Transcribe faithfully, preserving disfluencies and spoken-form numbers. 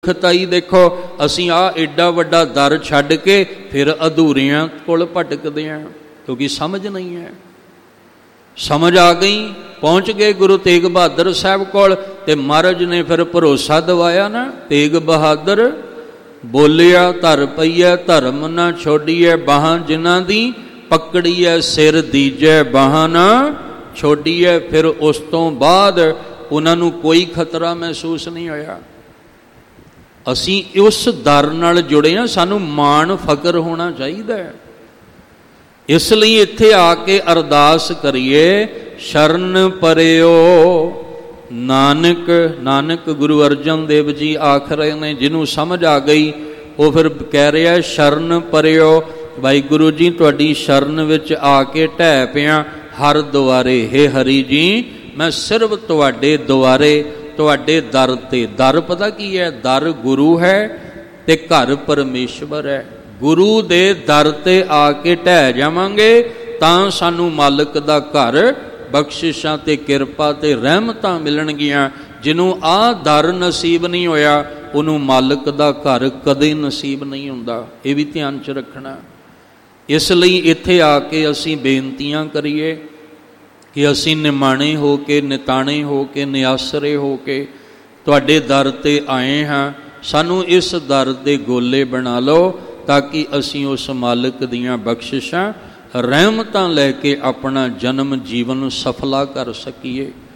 ਖਤਾਈ ਦੇਖੋ, ਅਸੀਂ ਆਹ ਏਡਾ ਵੱਡਾ ਦਰ ਛੱਡ ਕੇ ਫਿਰ ਅਧੂਰਿਆਂ ਕੋਲ ਭਟਕਦੇ ਹਾਂ, ਕਿਉਂਕਿ ਸਮਝ ਨਹੀਂ ਹੈ। ਸਮਝ ਆ ਗਈ, ਪਹੁੰਚ ਗਏ ਗੁਰੂ ਤੇਗ ਬਹਾਦਰ ਸਾਹਿਬ ਕੋਲ, ਤੇ ਮਹਾਰਾਜ ਨੇ ਫਿਰ ਭਰੋਸਾ ਦਿਵਾਇਆ ਨਾ। ਤੇਗ ਬਹਾਦਰ ਬੋਲਿਆ, ਧਰ ਪਈਐ ਧਰਮ ਨਾ ਛੋਡੀਐ, ਬਾਹਾਂ ਜਿਨ੍ਹਾਂ ਦੀ ਪਕੜੀਐ ਸਿਰ ਦੀਜੈ, ਬਾਹਾਂ ਨਾ ਛੋਡੀਐ। ਫਿਰ ਉਸ ਤੋਂ ਬਾਅਦ ਉਹਨਾਂ ਨੂੰ ਕੋਈ ਖਤਰਾ ਮਹਿਸੂਸ ਨਹੀਂ ਹੋਇਆ। ਅਸੀਂ ਉਸ ਦਰ ਨਾਲ ਜੁੜੇ ਹਾਂ, ਸਾਨੂੰ ਮਾਣ ਫਕਰ ਹੋਣਾ ਚਾਹੀਦਾ ਹੈ। ਇਸ ਲਈ ਇੱਥੇ ਆ ਕੇ ਅਰਦਾਸ ਕਰੀਏ, ਸ਼ਰਨ ਪਰਿਓ ਨਾਨਕ। ਨਾਨਕ ਗੁਰੂ ਅਰਜਨ ਦੇਵ ਜੀ ਆਖ ਰਹੇ ਨੇ, ਜਿਹਨੂੰ ਸਮਝ ਆ ਗਈ ਉਹ ਫਿਰ ਕਹਿ ਰਿਹਾ ਸ਼ਰਨ ਪਰਿਓ। ਵਾਹਿਗੁਰੂ ਜੀ ਤੁਹਾਡੀ ਸ਼ਰਨ ਵਿੱਚ ਆ ਕੇ ਢਹਿ ਪਿਆ ਹਰ ਦੁਆਰੇ। ਹੇ ਹਰੀ ਜੀ, ਮੈਂ ਸਿਰਫ ਤੁਹਾਡੇ ਦੁਆਰੇ, ਤੁਹਾਡੇ ਦਰ ਤੇ। ਦਰ ਪਤਾ ਕੀ ਹੈ? ਦਰ ਗੁਰੂ ਹੈ ਤੇ ਘਰ ਪਰਮੇਸ਼ਵਰ ਹੈ। ਗੁਰੂ ਦੇ ਦਰ ਤੇ ਆ ਕੇ ਢਹਿ ਜਾਵਾਂਗੇ ਤਾਂ ਸਾਨੂੰ ਮਾਲਕ ਦਾ ਘਰ, ਬਖਸ਼ਿਸ਼ਾਂ ਤੇ ਕਿਰਪਾ ਤੇ ਰਹਿਮਤਾਂ ਮਿਲਣਗੀਆਂ। ਜਿਹਨੂੰ ਆਹ ਦਰ ਨਸੀਬ ਨਹੀਂ ਹੋਇਆ, ਉਹਨੂੰ ਮਾਲਕ ਦਾ ਘਰ ਕਦੇ ਨਸੀਬ ਨਹੀਂ ਹੁੰਦਾ। ਇਹ ਵੀ ਧਿਆਨ 'ਚ ਰੱਖਣਾ। ਇਸ ਲਈ ਇੱਥੇ ਆ ਕੇ ਅਸੀਂ ਬੇਨਤੀਆਂ ਕਰੀਏ ਕਿ ਅਸੀਂ ਨਿਮਾਣੇ ਹੋ ਕੇ, ਨਿਤਾਣੇ ਹੋ ਕੇ, ਨਿਆਸਰੇ ਹੋ ਕੇ ਤੁਹਾਡੇ ਦਰ ਤੇ ਆਏ ਹਾਂ। ਸਾਨੂੰ ਇਸ ਦਰ ਦੇ ਗੋਲੇ ਬਣਾ ਲਓ ਤਾਂ ਕਿ ਅਸੀਂ ਉਸ ਮਾਲਕ ਦੀਆਂ ਬਖਸ਼ਿਸ਼ਾਂ, ਰਹਿਮਤਾਂ ਲੈ ਕੇ ਆਪਣਾ ਜਨਮ ਜੀਵਨ ਸਫਲਾ ਕਰ ਸਕੀਏ।